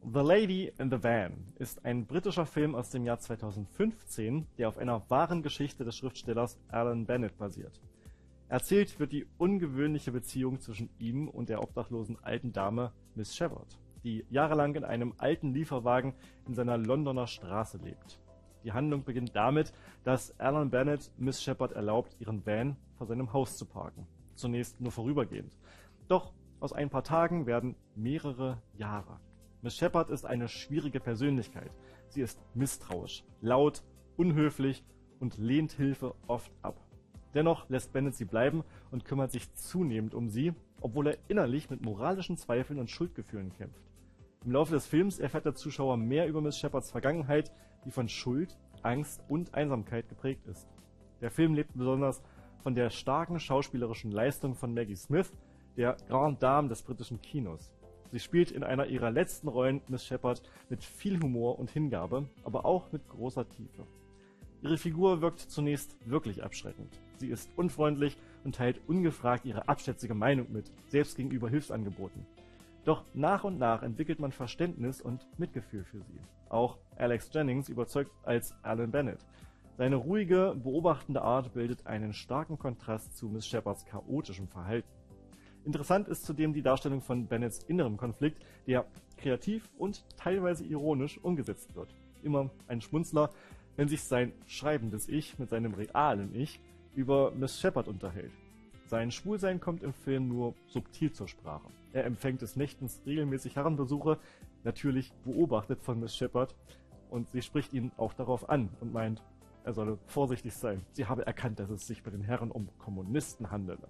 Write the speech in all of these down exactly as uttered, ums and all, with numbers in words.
The Lady in the Van ist ein britischer Film aus dem Jahr zweitausendfünfzehn, der auf einer wahren Geschichte des Schriftstellers Alan Bennett basiert. Erzählt wird die ungewöhnliche Beziehung zwischen ihm und der obdachlosen alten Dame Miss Shepherd, die jahrelang in einem alten Lieferwagen in seiner Londoner Straße lebt. Die Handlung beginnt damit, dass Alan Bennett Miss Shepherd erlaubt, ihren Van vor seinem Haus zu parken. Zunächst nur vorübergehend. Doch aus ein paar Tagen werden mehrere Jahre. Miss Shepherd ist eine schwierige Persönlichkeit. Sie ist misstrauisch, laut, unhöflich und lehnt Hilfe oft ab. Dennoch lässt Bennett sie bleiben und kümmert sich zunehmend um sie, obwohl er innerlich mit moralischen Zweifeln und Schuldgefühlen kämpft. Im Laufe des Films erfährt der Zuschauer mehr über Miss Shepherds Vergangenheit, die von Schuld, Angst und Einsamkeit geprägt ist. Der Film lebt besonders von der starken schauspielerischen Leistung von Maggie Smith, der Grande Dame des britischen Kinos. Sie spielt in einer ihrer letzten Rollen Miss Shepherd mit viel Humor und Hingabe, aber auch mit großer Tiefe. Ihre Figur wirkt zunächst wirklich abschreckend. Sie ist unfreundlich und teilt ungefragt ihre abschätzige Meinung mit, selbst gegenüber Hilfsangeboten. Doch nach und nach entwickelt man Verständnis und Mitgefühl für sie. Auch Alex Jennings überzeugt als Alan Bennett. Seine ruhige, beobachtende Art bildet einen starken Kontrast zu Miss Shepherds chaotischem Verhalten. Interessant ist zudem die Darstellung von Bennetts innerem Konflikt, der kreativ und teilweise ironisch umgesetzt wird. Immer ein Schmunzler, wenn sich sein schreibendes Ich mit seinem realen Ich über Miss Shepherd unterhält. Sein Schwulsein kommt im Film nur subtil zur Sprache. Er empfängt des Nächtens regelmäßig Herrenbesuche, natürlich beobachtet von Miss Shepherd, und sie spricht ihn auch darauf an und meint, er solle vorsichtig sein. Sie habe erkannt, dass es sich bei den Herren um Kommunisten handele.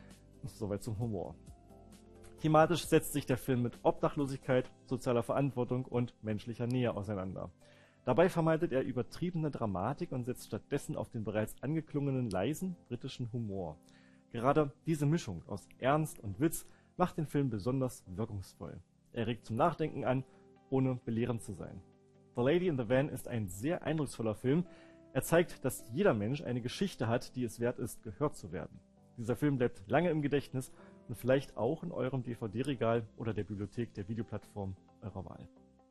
Soweit zum Humor. Thematisch setzt sich der Film mit Obdachlosigkeit, sozialer Verantwortung und menschlicher Nähe auseinander. Dabei vermeidet er übertriebene Dramatik und setzt stattdessen auf den bereits angeklungenen leisen britischen Humor. Gerade diese Mischung aus Ernst und Witz macht den Film besonders wirkungsvoll. Er regt zum Nachdenken an, ohne belehrend zu sein. The Lady in the Van ist ein sehr eindrucksvoller Film. Er zeigt, dass jeder Mensch eine Geschichte hat, die es wert ist, gehört zu werden. Dieser Film bleibt lange im Gedächtnis und vielleicht auch in eurem D V D-Regal oder der Bibliothek der Videoplattform eurer Wahl.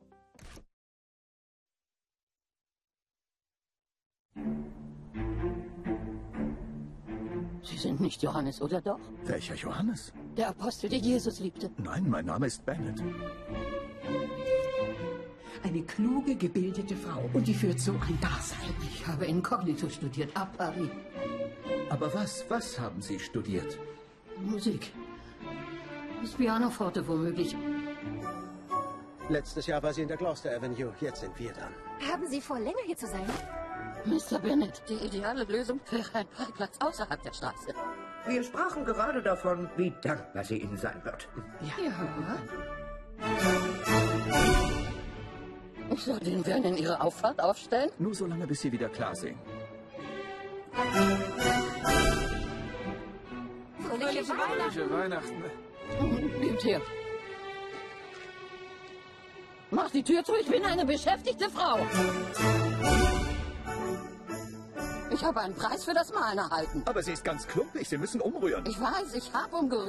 Sie sind nicht Johannes, oder doch? Welcher Johannes? Der Apostel, der Jesus liebte. Nein, mein Name ist Bennett. Eine kluge, gebildete Frau. Und die führt so ein Dasein. Ich habe Inkognito studiert, ab Paris. Aber was, was haben Sie studiert? Musik. Das Pianoforte womöglich. Letztes Jahr war sie in der Gloucester Avenue, jetzt sind wir dran. Haben Sie vor, länger hier zu sein? Mister Bennett, die ideale Lösung wäre ein Parkplatz außerhalb der Straße. Wir sprachen gerade davon, wie dankbar sie Ihnen sein wird. Ja. ja. Ich soll den Van in Ihre Auffahrt aufstellen? Nur so lange, bis Sie wieder klar sehen. Fröhliche Fröhliche Weihnachten. Nehmt her. Mach die Tür zu, ich bin eine beschäftigte Frau. Ich habe einen Preis für das Malen erhalten. Aber sie ist ganz klumpig, Sie müssen umrühren. Ich weiß, ich habe umgerührt.